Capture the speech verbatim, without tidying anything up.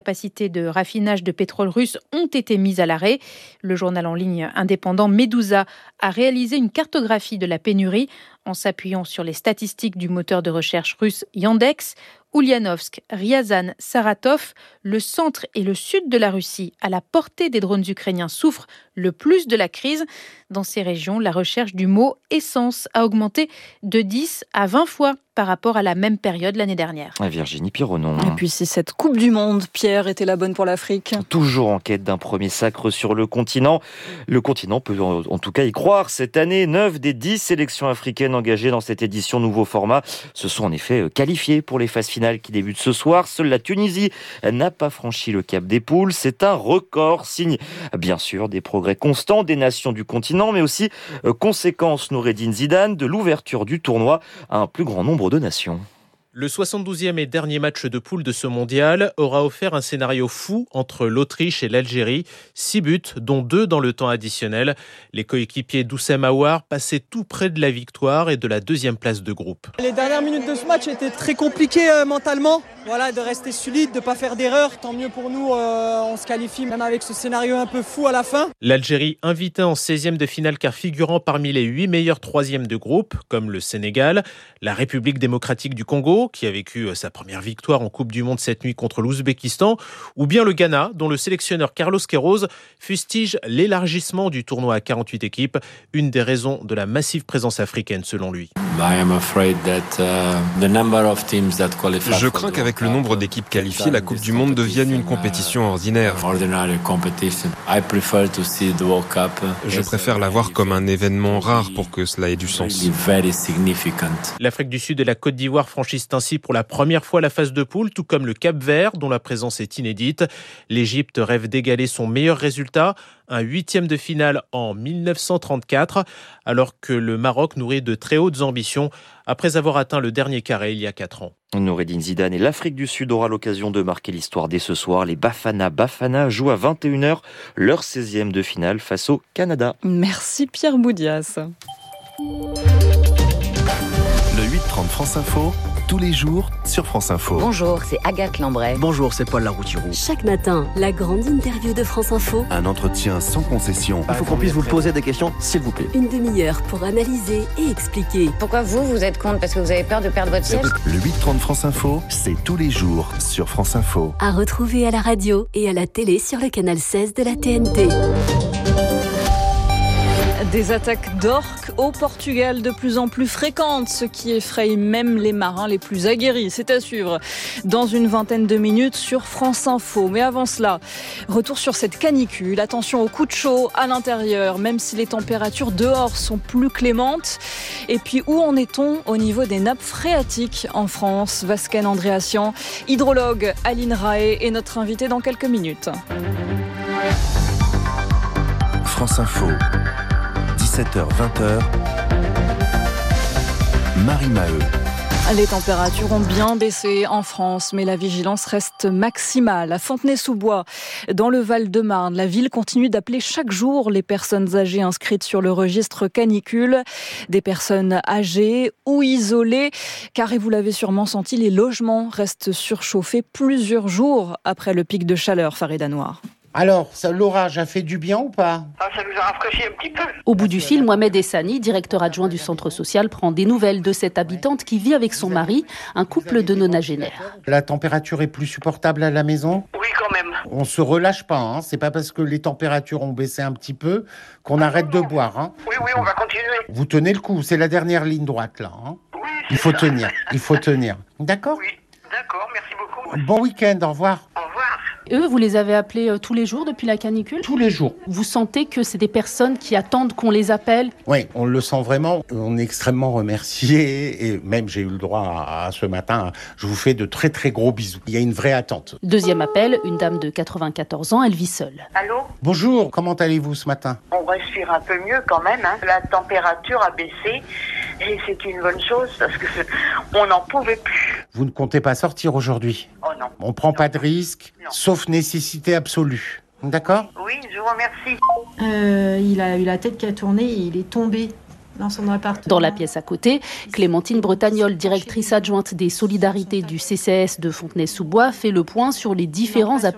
capacités de raffinage de pétrole russe ont été mises à l'arrêt. Le journal en ligne indépendant Medusa a réalisé une cartographie de la pénurie en s'appuyant sur les statistiques du moteur de recherche russe Yandex. Ulyanovsk, Ryazan, Saratov, le centre et le sud de la Russie, à la portée des drones ukrainiens, souffrent le plus de la crise. Dans ces régions, la recherche du mot essence a augmenté de dix à vingt fois par rapport à la même période l'année dernière. Virginie Pironon. Et puis si cette Coupe du Monde, Pierre, était la bonne pour l'Afrique. Toujours en quête d'un premier sacre sur le continent. Le continent peut en tout cas y croire. Cette année, neuf des dix sélections africaines engagées dans cette édition nouveau format se sont en effet qualifiées pour les phases finales qui débutent ce soir. Seule la Tunisie n'a pas franchi le cap des poules. C'est un record, signe bien sûr des progrès constants des nations du continent, mais aussi euh, conséquence Noureddine Zidane de l'ouverture du tournoi à un plus grand nombre de nations. Le soixante-douzième et dernier match de poule de ce mondial aura offert un scénario fou entre l'Autriche et l'Algérie. Six buts, dont deux dans le temps additionnel. Les coéquipiers d'Oussem Aouar passaient tout près de la victoire et de la deuxième place de groupe. Les dernières minutes de ce match étaient très compliquées euh, mentalement. Voilà, de rester solide, de ne pas faire d'erreur. Tant mieux pour nous, euh, on se qualifie même avec ce scénario un peu fou à la fin. L'Algérie invitée en seizième de finale car figurant parmi les huit meilleurs troisièmes de groupe, comme le Sénégal. La République démocratique du Congo, qui a vécu sa première victoire en Coupe du Monde cette nuit contre l'Ouzbékistan, ou bien le Ghana, dont le sélectionneur Carlos Queiroz fustige l'élargissement du tournoi à quarante-huit équipes, une des raisons de la massive présence africaine selon lui. Je crains qu'avec le nombre d'équipes qualifiées, la Coupe du Monde devienne une compétition ordinaire. Je préfère la voir comme un événement rare pour que cela ait du sens. L'Afrique du Sud et la Côte d'Ivoire franchissent ainsi pour la première fois la phase de poule, tout comme le Cap-Vert, dont la présence est inédite. L'Égypte rêve d'égaler son meilleur résultat, un huitième de finale en dix-neuf cent trente-quatre, alors que le Maroc nourrit de très hautes ambitions après avoir atteint le dernier carré il y a quatre ans. Noureddine Zidane et l'Afrique du Sud aura l'occasion de marquer l'histoire dès ce soir. Les Bafana Bafana jouent à vingt et une heures leur seizième de finale face au Canada. Merci Pierre Boudias. Le huit trente France Info, tous les jours sur France Info. Bonjour, c'est Agathe Lambray. Bonjour, c'est Paul Laroutirou. Chaque matin, la grande interview de France Info. Un entretien sans concession. Il faut qu'on puisse vous poser des questions, s'il vous plaît. Une demi-heure pour analyser et expliquer. Pourquoi vous, vous êtes contre? Parce que vous avez peur de perdre votre siège? Le huit trente France Info, c'est tous les jours sur France Info. À retrouver à la radio et à la télé sur le canal seize de la T N T. Des attaques d'orques au Portugal de plus en plus fréquentes, ce qui effraie même les marins les plus aguerris. C'est à suivre dans une vingtaine de minutes sur France Info. Mais avant cela, retour sur cette canicule. Attention aux coups de chaud à l'intérieur, même si les températures dehors sont plus clémentes. Et puis, où en est-on au niveau des nappes phréatiques en France? Vasquen Andréassian, hydrologue à l'INRAE, est notre invité dans quelques minutes. France Info. dix-sept heures vingt, Marie Maheu. Les températures ont bien baissé en France, mais la vigilance reste maximale. À Fontenay-sous-Bois, dans le Val-de-Marne, la ville continue d'appeler chaque jour les personnes âgées inscrites sur le registre canicule. Des personnes âgées ou isolées, car, et vous l'avez sûrement senti, les logements restent surchauffés plusieurs jours après le pic de chaleur, Farida Noir. Alors, ça, l'orage a fait du bien ou pas? Ah, ça nous a rafraîchi un petit peu. Au bout du fil, Mohamed Essani, directeur adjoint du centre social, prend des nouvelles de cette habitante qui vit avec son mari, un couple de nonagénaires. La température est plus supportable à la maison? Oui, quand même. On se relâche pas, hein. C'est pas parce que les températures ont baissé un petit peu qu'on arrête de boire. Hein. Oui, oui, on va continuer. Vous tenez le coup, c'est la dernière ligne droite là. Hein. Oui, il faut tenir, il faut tenir. D'accord? Oui, d'accord, merci beaucoup. Bon week-end, au revoir. Au revoir. Eux, vous les avez appelés euh, tous les jours depuis la canicule? Tous les jours. Vous sentez que c'est des personnes qui attendent qu'on les appelle? Oui, on le sent vraiment. On est extrêmement remerciés et même j'ai eu le droit à, à ce matin. Je vous fais de très très gros bisous. Il y a une vraie attente. Deuxième appel, une dame de quatre-vingt-quatorze ans, elle vit seule. Allô? Bonjour, comment allez-vous ce matin? On respire un peu mieux quand même. Hein. La température a baissé et c'est une bonne chose parce que on n'en pouvait plus. Vous ne comptez pas sortir aujourd'hui? Oh non. On prend non. pas de risque, non. Sauf nécessité absolue. D'accord? Oui, je vous remercie. Euh, il a eu la tête qui a tourné et il est tombé dans son appartement. Dans la pièce à côté, Clémentine Bretagnol, directrice adjointe des solidarités du C C S de Fontenay-sous-Bois, fait le point sur les différents appels